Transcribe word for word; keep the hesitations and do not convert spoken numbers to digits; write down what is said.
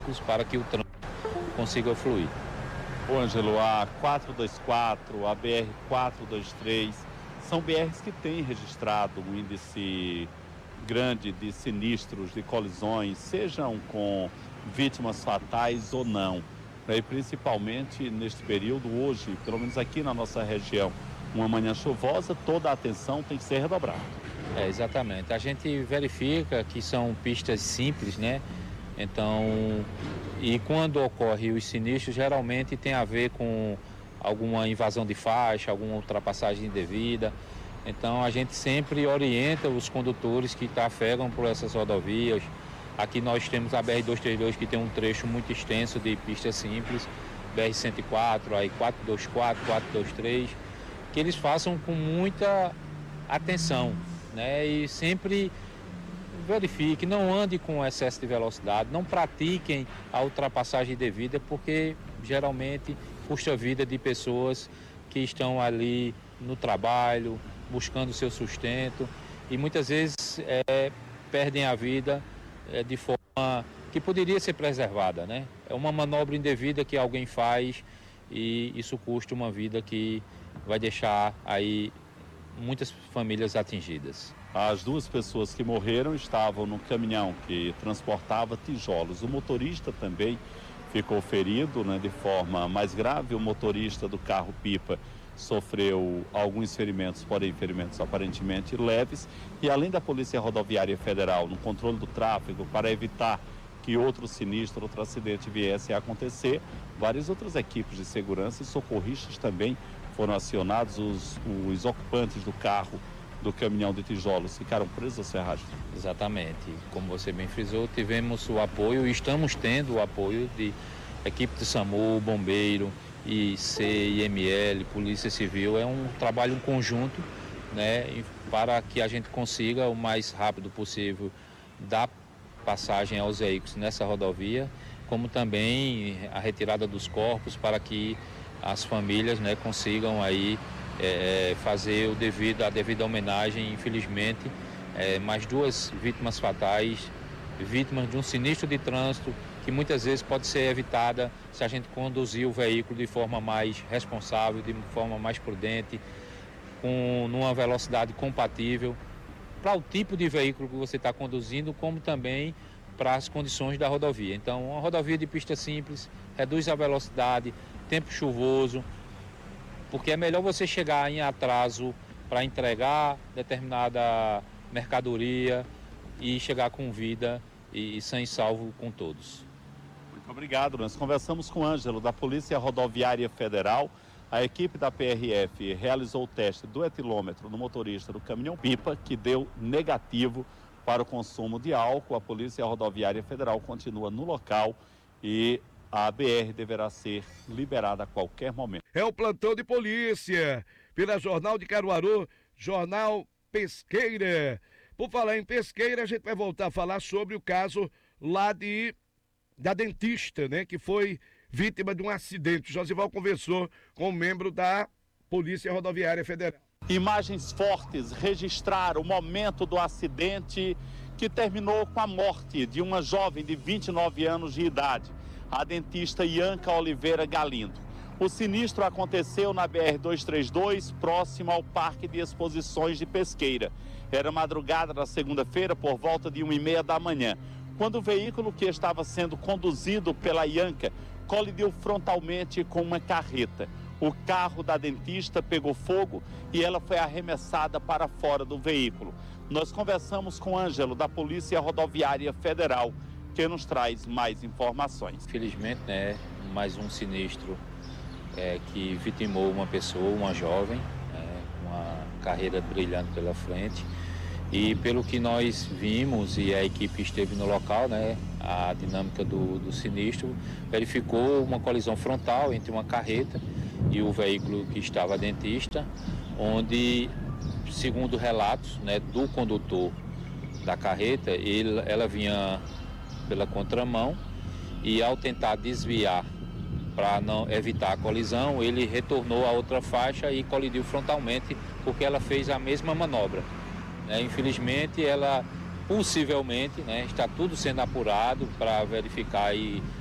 para que o trânsito consiga fluir. Ô Ângelo, a quatrocentos e vinte e quatro, a B R quatrocentos e vinte e três, são B Rs que têm registrado um índice grande de sinistros, de colisões, sejam com vítimas fatais ou não. E principalmente neste período, hoje, pelo menos aqui na nossa região, uma manhã chuvosa, toda a atenção tem que ser redobrada. É, exatamente. A gente verifica que são pistas simples, né? Então, e quando ocorre os sinistros, geralmente tem a ver com alguma invasão de faixa, alguma ultrapassagem indevida. Então, a gente sempre orienta os condutores que trafegam por essas rodovias. Aqui nós temos a B R duzentos e trinta e dois, que tem um trecho muito extenso de pistas simples, B R cento e quatro, aí quatrocentos e vinte e quatro, quatrocentos e vinte e três, que eles façam com muita atenção, né? E sempre verifique, não ande com excesso de velocidade, não pratiquem a ultrapassagem devida, porque geralmente custa a vida de pessoas que estão ali no trabalho, buscando seu sustento, e muitas vezes é, perdem a vida é, de forma que poderia ser preservada, né? É uma manobra indevida que alguém faz e isso custa uma vida que vai deixar aí muitas famílias atingidas. As duas pessoas que morreram estavam no caminhão que transportava tijolos. O motorista também ficou ferido, né, de forma mais grave. O motorista do carro-pipa sofreu alguns ferimentos, porém ferimentos aparentemente leves. E além da Polícia Rodoviária Federal no controle do tráfego para evitar que outro sinistro, outro acidente viesse a acontecer, várias outras equipes de segurança e socorristas também foram acionados. Os, os ocupantes do carro do caminhão de tijolos ficaram presos à serragem. Exatamente. Como você bem frisou, tivemos o apoio e estamos tendo o apoio de equipe de SAMU, bombeiro, I C, I M L, Polícia Civil. É um trabalho em conjunto, né, para que a gente consiga o mais rápido possível dar passagem aos veículos nessa rodovia, como também a retirada dos corpos para que as famílias, né, consigam aí É, fazer o devido, a devida homenagem. Infelizmente, é, mais duas vítimas fatais, vítimas de um sinistro de trânsito que muitas vezes pode ser evitada se a gente conduzir o veículo de forma mais responsável, de forma mais prudente, com numa velocidade compatível para o tipo de veículo que você está conduzindo, como também para as condições da rodovia. Então, uma rodovia de pista simples reduz a velocidade, tempo chuvoso, porque é melhor você chegar em atraso para entregar determinada mercadoria e chegar com vida e, e sã e salvo com todos. Muito obrigado. Nós conversamos com o Ângelo, da Polícia Rodoviária Federal. A equipe da P R F realizou o teste do etilômetro no motorista do caminhão-pipa, que deu negativo para o consumo de álcool. A Polícia Rodoviária Federal continua no local e a B R deverá ser liberada a qualquer momento. É o plantão de polícia, pela Jornal de Caruaru, Jornal Pesqueira. Por falar em Pesqueira, a gente vai voltar a falar sobre o caso lá de, da dentista, né, que foi vítima de um acidente. O Josival conversou com um membro da Polícia Rodoviária Federal. Imagens fortes registraram o momento do acidente que terminou com a morte de uma jovem de vinte e nove anos de idade, a dentista Ianca Oliveira Galindo. O sinistro aconteceu na B R duzentos e trinta e dois, próximo ao Parque de Exposições de Pesqueira. Era madrugada da segunda-feira, por volta de uma e meia da manhã, quando o veículo que estava sendo conduzido pela Ianca colidiu frontalmente com uma carreta. O carro da dentista pegou fogo e ela foi arremessada para fora do veículo. Nós conversamos com Ângelo, da Polícia Rodoviária Federal, que nos traz mais informações. Felizmente, né, mais um sinistro é, que vitimou uma pessoa, uma jovem, é, uma carreira brilhante pela frente. E pelo que nós vimos e a equipe esteve no local, né, a dinâmica do, do sinistro verificou uma colisão frontal entre uma carreta e o veículo que estava dentista, onde, segundo relatos, né, do condutor da carreta, ele, ela vinha pela contramão e, ao tentar desviar para não evitar a colisão, ele retornou à outra faixa e colidiu frontalmente, porque ela fez a mesma manobra. É, infelizmente, ela possivelmente, né, está tudo sendo apurado para verificar aí